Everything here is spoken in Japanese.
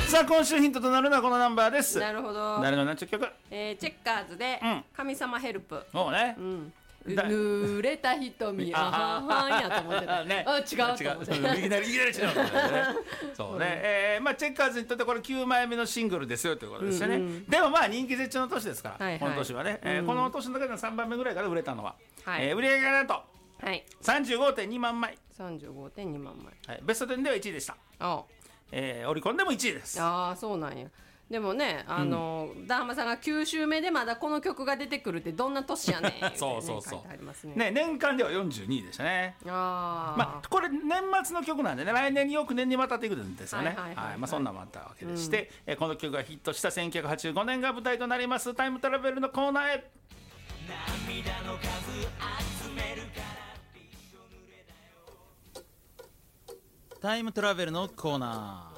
さあ今週ヒントとなるのはこのナンバーです。 なるほど。 誰の何ちゅう曲？ チェッカーズで神様ヘルプ。 そうね、 濡れた瞳あははんやと思ってた、ね、違うと思っていきなり違うそうね、まあチェッカーズにとってこれ9枚目のシングルですよということですよね、でもまあ人気絶頂の年ですから、この年はね、この年の中での3番目ぐらいから売れたのは、売り上げがなんと、35.2 万枚、 35.2万枚、 ベスト10では1位でした。オリコンでも1位です。 ああそうなんや。でもね、ダーハマさんが9週目でまだこの曲が出てくるってどんな年やねんそうそうそう、ね、年間では42位でしたね。まあこれ年末の曲なんでね、来年によく年にわたっていくんですよね。そんなもあったわけでして、この曲がヒットした1985年が舞台となりますタイムトラベルのコーナーへ。涙の数集めるからタイムトラベルのコーナー。